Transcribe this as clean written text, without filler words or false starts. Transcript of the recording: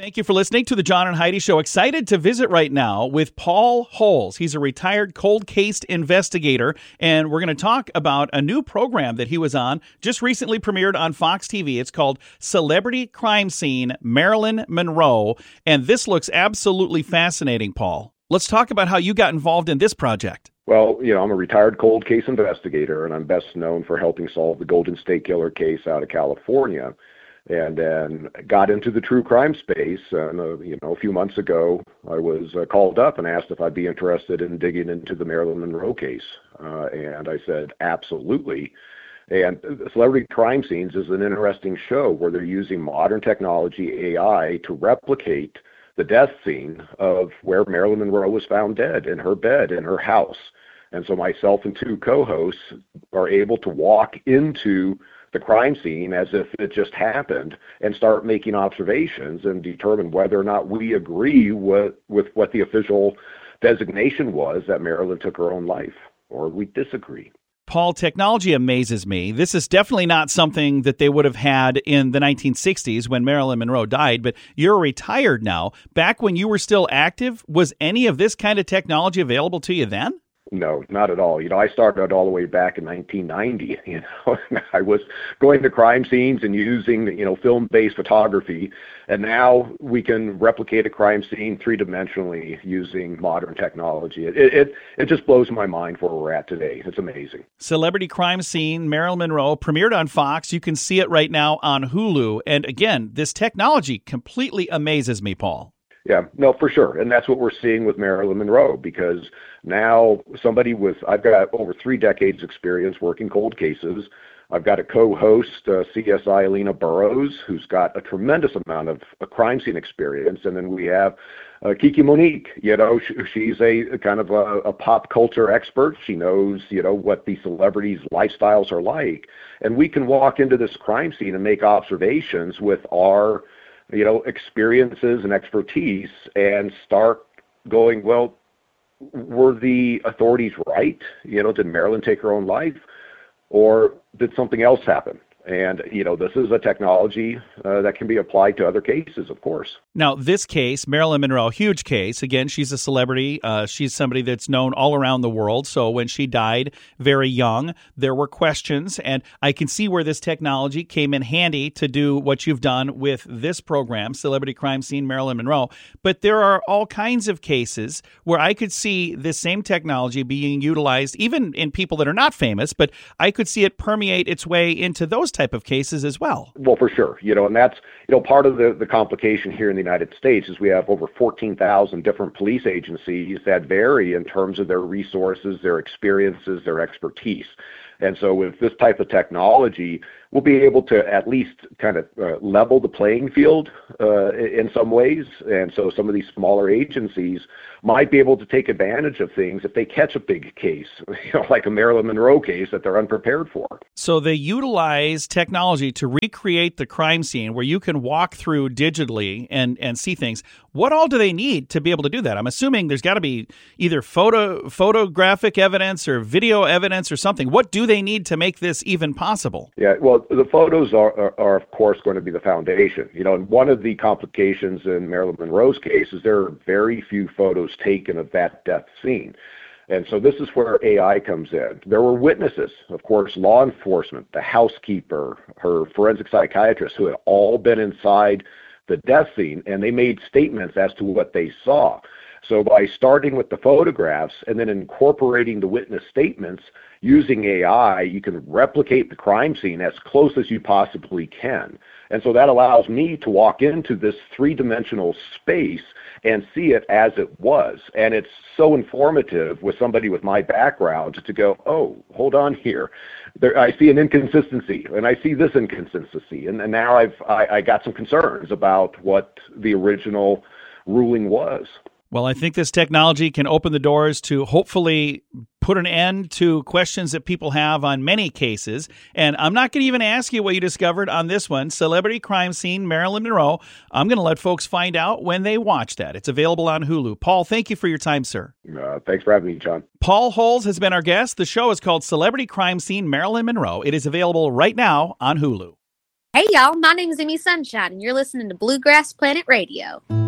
Thank you for listening to the John and Heidi Show. Excited to visit right now with Paul Holes. He's a retired cold case investigator, and we're going to talk about a new program that he was on, just recently premiered on Fox TV. It's called Celebrity Crime Scene, Marilyn Monroe, and this looks absolutely fascinating, Paul. Let's talk about how you got involved in this project. Well, I'm a retired cold case investigator, and I'm best known for helping solve the Golden State Killer case out of California. And then got into the true crime space. And, a few months ago, I was called up and asked if I'd be interested in digging into the Marilyn Monroe case. And I said, absolutely. And Celebrity Crime Scenes is an interesting show where they're using modern technology, AI, to replicate the death scene of where Marilyn Monroe was found dead in her bed in her house. And so myself and two co-hosts are able to walk into the crime scene as if it just happened and start making observations and determine whether or not we agree with what the official designation was that Marilyn took her own life, or we disagree. Paul, technology amazes me. This is definitely not something that they would have had in the 1960s when Marilyn Monroe died, but you're retired now. Back when you were still active, was any of this kind of technology available to you then? No, not at all. I started all the way back in 1990. I was going to crime scenes and using, film-based photography. And now we can replicate a crime scene three-dimensionally using modern technology. It just blows my mind for where we're at today. It's amazing. Celebrity Crime Scene, Marilyn Monroe, premiered on Fox. You can see it right now on Hulu. And again, this technology completely amazes me, Paul. Yeah, no, for sure. And that's what we're seeing with Marilyn Monroe, because now I've got over 3 decades experience working cold cases. I've got a co-host, CSI Alina Burrows, who's got a tremendous amount of crime scene experience. And then we have Kiki Monique. She's a kind of a pop culture expert. She knows, what the celebrities' lifestyles are like. And we can walk into this crime scene and make observations with our experiences and expertise and start going, well, were the authorities right? Did Marilyn take her own life, or did something else happen? And, this is a technology that can be applied to other cases, of course. Now, this case, Marilyn Monroe, huge case. Again, she's a celebrity. She's somebody that's known all around the world. So when she died very young, there were questions. And I can see where this technology came in handy to do what you've done with this program, Celebrity Crime Scene, Marilyn Monroe. But there are all kinds of cases where I could see this same technology being utilized, even in people that are not famous, but I could see it permeate its way into those type of cases as well. Well, for sure. And that's, part of the complication here in the United States is we have over 14,000 different police agencies that vary in terms of their resources, their experiences, their expertise. And so with this type of technology, we'll be able to at least kind of level the playing field in some ways. And so some of these smaller agencies might be able to take advantage of things if they catch a big case, like a Marilyn Monroe case that they're unprepared for. So they utilize technology to recreate the crime scene where you can walk through digitally and see things. What all do they need to be able to do that? I'm assuming there's got to be either photographic evidence or video evidence or something. What do they need to make this even possible? Yeah, well, the photos are of course going to be the foundation. And one of the complications in Marilyn Monroe's case is there are very few photos taken of that death scene. And so this is where AI comes in. There were witnesses, of course, law enforcement, the housekeeper, her forensic psychiatrist, who had all been inside the death scene, and they made statements as to what they saw. So by starting with the photographs and then incorporating the witness statements using AI, you can replicate the crime scene as close as you possibly can. And so that allows me to walk into this three-dimensional space and see it as it was. And it's so informative with somebody with my background to go, oh, hold on here. I see an inconsistency, and I see this inconsistency. And now I got some concerns about what the original ruling was. Well, I think this technology can open the doors to hopefully put an end to questions that people have on many cases. And I'm not going to even ask you what you discovered on this one, Celebrity Crime Scene, Marilyn Monroe. I'm going to let folks find out when they watch that. It's available on Hulu. Paul, thank you for your time, sir. Thanks for having me, John. Paul Holes has been our guest. The show is called Celebrity Crime Scene, Marilyn Monroe. It is available right now on Hulu. Hey y'all, my name is Amy Sunshine, and you're listening to Bluegrass Planet Radio.